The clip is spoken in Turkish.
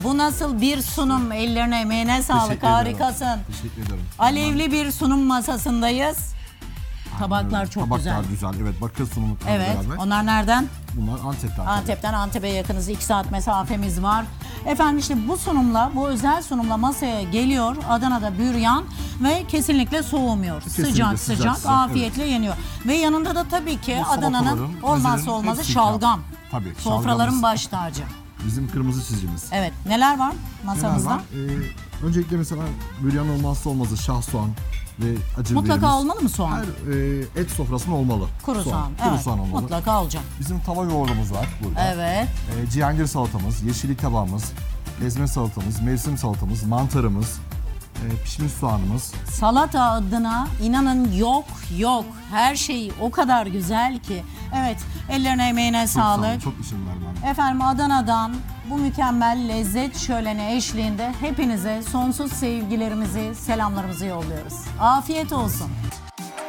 Bu nasıl bir sunum? Ellerine, emeğine sağlık. Teşekkür ederim. Harikasın. Teşekkür ederim. Alevli bir sunum masasındayız. Tabaklar çok Tabaklar güzel. güzel. Evet, bakır sunumluklar Evet. beraber. Onlar nereden? Bunlar Antep'ten. Antep'ten. Antep'e yakınız. 2 saat mesafemiz var. Efendim işte bu sunumla, bu özel sunumla masaya geliyor. Adana'da büryan ve kesinlikle soğumuyor. Kesinlikle Sıcak sıcak, sıcak, sıcak, afiyetle yeniyor. Ve yanında da tabii ki Bu Adana'nın salataların, olmazsa mezenin olmazı hepsi şalgam. Tabii. Sofraların şalgamımız. baş tacı. Bizim kırmızı çizgimiz. Evet. Neler var masamızda? Neler var? Öncelikle mesela büryan olmazsa olmazı şah soğan ve acı Mutlaka biberimiz. olmalı mı soğan? Her et sofrasında olmalı. Kuru soğan. Kuru Evet. soğan olmalı. Mutlaka olacak. Bizim tava yoğurdumuz var burada. Evet. Cihangir salatamız, yeşillik tabağımız, ezme salatamız, mevsim salatamız, mantarımız, pişmiş soğanımız. Salata adına inanın yok. Her şey o kadar güzel ki. Evet, ellerine emeğine Çok sağ olun, sağlık. çok işim var ben. Efendim Adana'dan bu mükemmel lezzet şöleni eşliğinde hepinize sonsuz sevgilerimizi, selamlarımızı yolluyoruz. Afiyet olsun.